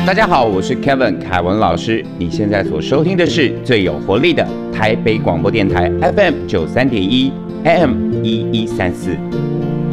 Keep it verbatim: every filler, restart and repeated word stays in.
大家好，我是 Kevin 凯文老师。你现在所收听的是最有活力的台北广播电台 F M 九三点一 A M 一一三四。